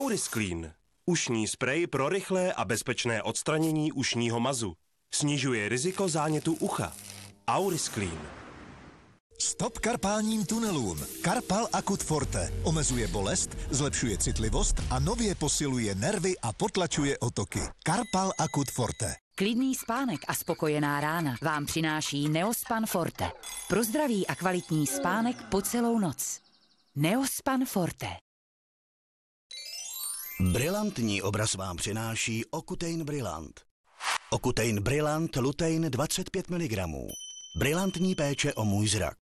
Aurisclean. Ušní sprej pro rychlé a bezpečné odstranění ušního mazu. Snižuje riziko zánětu ucha. Aurisclean. Stop karpálním tunelům. Karpal Akut Forte omezuje bolest, zlepšuje citlivost a nově posiluje nervy a potlačuje otoky. Karpal Akut Forte. Klidný spánek a spokojená rána vám přináší Neospan Forte. Pro zdravý a kvalitní spánek po celou noc. Neospan Forte. Brilantní obraz vám přináší Okutein Brillant. Okutein Brillant lutein 25 mg. Brilantní péče o můj zrak.